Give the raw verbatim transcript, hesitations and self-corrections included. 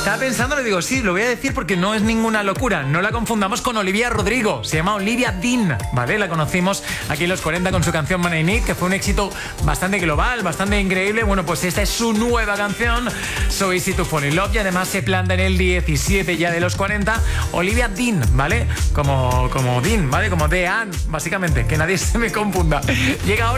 Estaba pensando, le digo, sí, lo voy a decir porque no es ninguna locura. No la confundamos con Olivia Rodrigo. Se llama Olivia Dean, ¿vale? La conocimos aquí en los cuarenta con su canción Money Nick, que fue un éxito bastante global, bastante increíble. Bueno, pues esta es su nueva canción, So Easy to Fall in Love, y además se planta en el diecisiete ya de los cuarenta. Olivia Dean, ¿vale? Como, como Dean, ¿vale? Como Dean, básicamente, que nadie se me confunda. Llega ahora